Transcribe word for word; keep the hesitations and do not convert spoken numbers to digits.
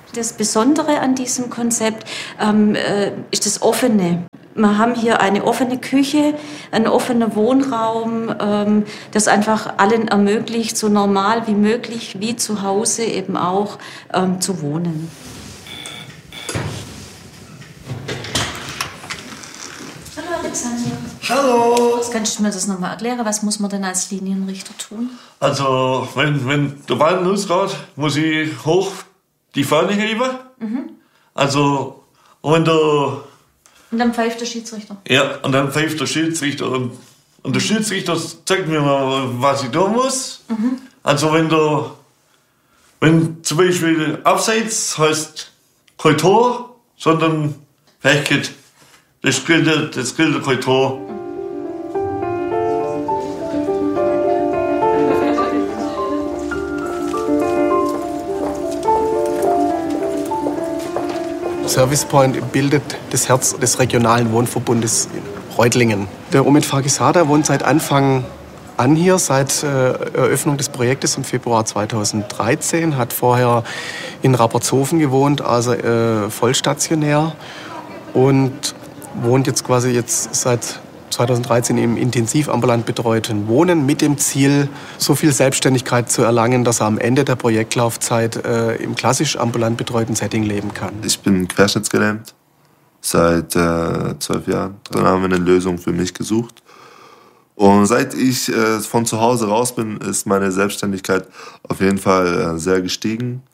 Das Besondere an diesem Konzept ähm, äh, ist das Offene. Wir haben hier eine offene Küche, einen offenen Wohnraum, ähm, das einfach allen ermöglicht, so normal wie möglich, wie zu Hause eben auch ähm, zu wohnen. Hallo Alexander. Hallo. Was kannst du mir das nochmal erklären? Was muss man denn als Linienrichter tun? Also, wenn, wenn der Ball losgeht, muss ich hoch die Fahne heben. Mhm. Also, und der... Und dann pfeift der Schiedsrichter? Ja, und dann pfeift der Schiedsrichter. Und, und der Schiedsrichter zeigt mir mal, was ich tun muss. Mhm. Also, wenn der... Wenn zum Beispiel Abseits heißt kein Tor, sondern Fähigkeit. Das gilt, das gilt kein Tor. Service Point bildet das Herz des regionalen Wohnverbundes in Reutlingen. Der Omid Fargisada wohnt seit Anfang an hier, seit äh, Eröffnung des Projektes im Februar zweitausenddreizehn, hat vorher in Rappershofen gewohnt, also äh, vollstationär, und wohnt jetzt quasi jetzt seit zweitausenddreizehn im intensiv ambulant betreuten Wohnen mit dem Ziel, so viel Selbstständigkeit zu erlangen, dass er am Ende der Projektlaufzeit äh, im klassisch ambulant betreuten Setting leben kann. Ich bin querschnittsgelähmt seit äh, zwölf Jahren. Dann haben wir eine Lösung für mich gesucht. Und seit ich äh, von zu Hause raus bin, ist meine Selbstständigkeit auf jeden Fall äh, sehr gestiegen.